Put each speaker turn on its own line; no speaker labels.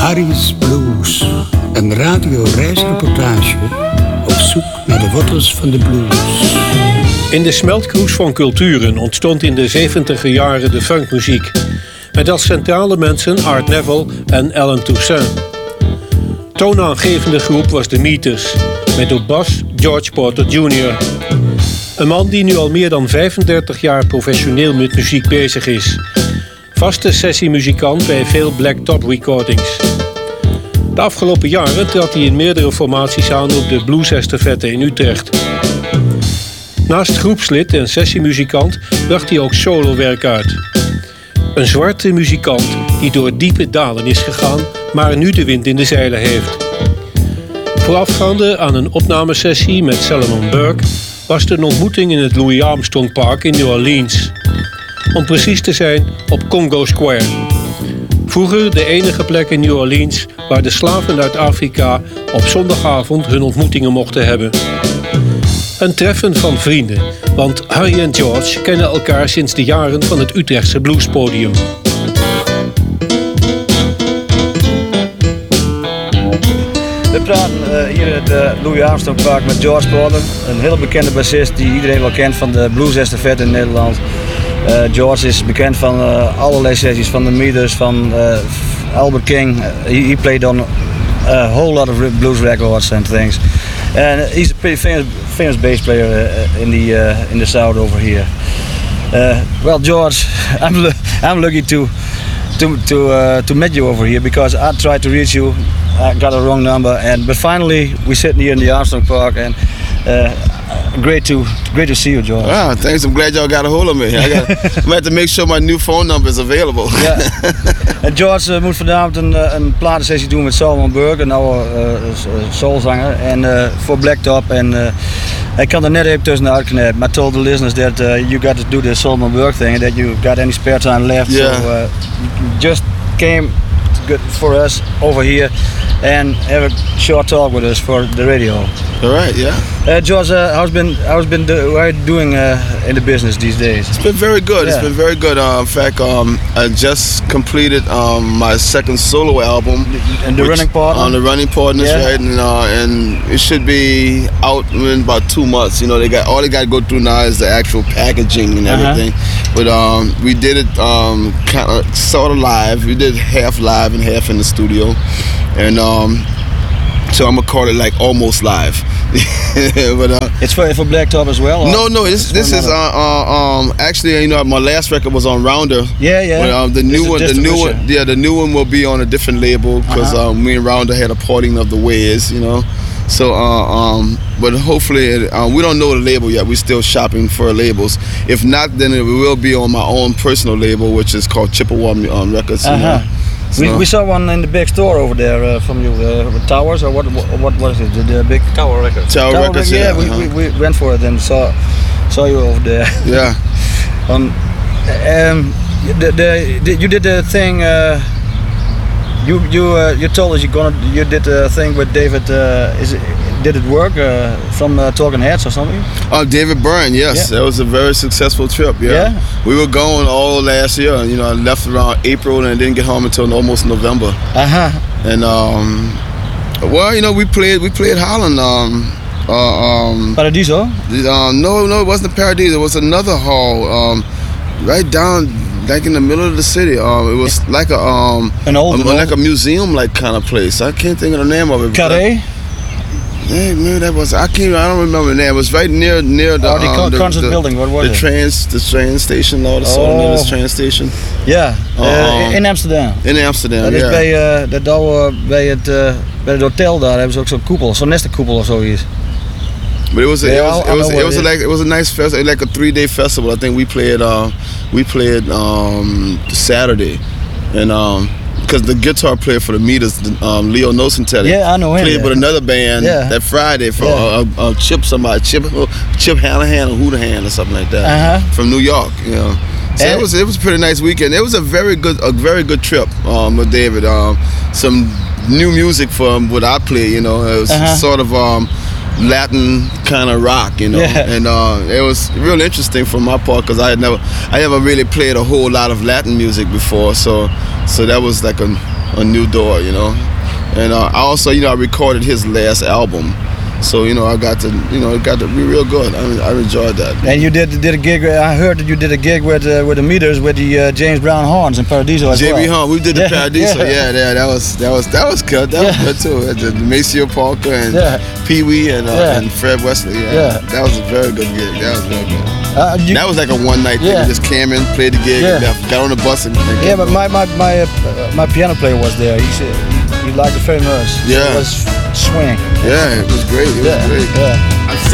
Harry's Blues, een radioreisreportage op zoek naar de wortels van de blues.
In de smeltkroes van culturen ontstond in de 70er jaren de funkmuziek. Met als centrale mensen Art Neville en Alan Toussaint. Toonaangevende groep was de Meters, met op bas George Porter Jr. Een man die nu al meer dan 35 jaar professioneel met muziek bezig is. Vaste sessiemuzikant bij veel Black Top recordings. De afgelopen jaren trad hij in meerdere formaties aan op de bluesestafette in Utrecht. Naast groepslid en sessiemuzikant bracht hij ook solowerk uit. Een zwarte muzikant die door diepe dalen is gegaan, maar nu de wind in de zeilen heeft. Voorafgaande aan een opnamesessie met Salomon Burke was er een ontmoeting in het Louis Armstrong Park in New Orleans. Om precies te zijn op Congo Square. Vroeger de enige plek in New Orleans waar de slaven uit Afrika op zondagavond hun ontmoetingen mochten hebben. Een treffen van vrienden, want Harry en George kennen elkaar sinds de jaren van het Utrechtse bluespodium.
We praten hier in het Louis Armstrong Park met George Porter, een heel bekende bassist die iedereen wel kent van de bluesestafette in Nederland. George is bekend van allerlei sessies, van de Meters, van Albert King. He played on a whole lot of blues records and things. And he's a pretty famous bass player in the South over here. Well, George, I'm lucky to meet you over here because I tried to reach you. I got a wrong number, but finally we sitting here in the Armstrong Park, and great to see you, George.
Wow, thanks. I'm glad y'all got a hold of me. I'm gonna have to make sure my new phone number is available.
Ja. En George moet vanavond een platensessie doen met Salomon Burke, een oude soulzanger, en voor Blacktop. En hij kan er net even tussenuit knippen. I told the listeners that you got to do the Salomon Burke thing and that you got any spare time left.
Yeah.
So you just came good for us over here and have a short talk with us for the radio.
All right, yeah.
George, how are you doing in the business these days?
It's been very good.
Yeah.
It's been very good. In fact, I just completed my second solo album.
And the Running Partner?
On the Running Partners,
Yeah.
right? And it should be out in about 2 months. You know, all they got to go through now is the actual packaging and everything. But we did it kind of sort of live. We did half live and half in the studio. And so I'm gonna call it like almost live. But
It's for Blacktop as well? Or?
No. This is actually, you know, my last record was on Rounder.
Yeah.
But, the new one will be on a different label because me and Rounder had a parting of the ways, you know. So, but hopefully, we don't know the label yet. We're still shopping for labels. If not, then it will be on my own personal label, which is called Chippewa Records. You know? So.
We saw one in the big store over there from you, Towers, or what is it? The big
Tower Records.
Tower Records,
yeah. We went for it and saw you over there.
Yeah.
You did the thing. You told us you did a thing with David. Did it work from Talking Heads or something?
David Byrne, yes.
Yeah.
That was a very successful trip, yeah. We were going all last year. You know, I left around April and didn't get home until almost November. And, well, you know, we played Holland.
Paradiso?
No, it wasn't Paradiso. It was another hall right down, like in the middle of the city. It was like like a museum-like kind of place. I can't think of the name of it.
Carré?
Yeah, maybe that was. I don't remember the name. It was right near the
concert building. What was it?
The train station, near the train station.
Ja, in Amsterdam.
In Amsterdam,
dat is bij het hotel daar hebben ze ook zo'n koepel, zo'n nestenkoepel of zoiets.
But it was a nice festival, like a 3-day festival. I think we played Saturday, and because the guitar player for the Meters, Leo Nocentelli,
I know him.
Played with another band that Friday for Chip Hallahan or Houdahan or something like that from New York. You know, so it was a pretty nice weekend. It was a very good trip with David. Some new music from what I play. You know, it was sort of Latin kind of rock, you know, and it was real interesting for my part because I never really played a whole lot of Latin music before, so that was like a on New Door, you know. And I also, you know, I recorded his last album. So, you know, it got to be real good. I enjoyed that.
And you did a gig. I heard that you did a gig with the Meters with the James Brown Horns in Paradiso as well.
JB Hunt, we did the Paradiso. Yeah, that was good. That was good too. The Maceo Parker and Pee Wee and Fred Wesley. Yeah, that was a very good gig. That was very good. That was like a one night thing. We just came in, played the gig, and got on the bus and
but my piano player was there. He said he liked it very much.
Yeah,
it was swing.
Yeah, it was great. It was great.
Yeah.